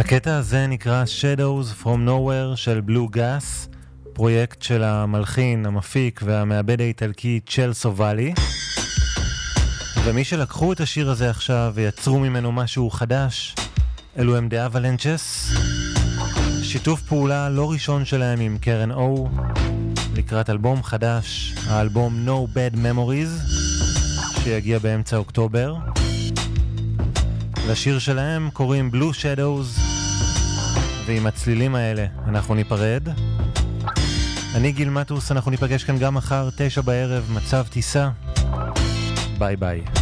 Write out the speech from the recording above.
הקטע הזה נקרא Shadows from Nowhere של Blue Gas, פרויקט של המלחין, המפיק והמעבד האיטלקי צ'לסו ואלי. ומי שלקחו את השיר הזה עכשיו ויצרו ממנו משהו חדש, אלו הם The Avalanches. שיתוף פעולה לא ראשון שלהם עם קרן או, לקראת אלבום חדש, האלבום No Bad Memories, שיגיע באמצע אוקטובר. לשיר שלהם קוראים Blue Shadows, ועם הצלילים האלה אנחנו ניפרד. אני גיל מטוס, אנחנו ניפגש כאן גם מחר 9 בערב, מצב טיסה. ביי ביי.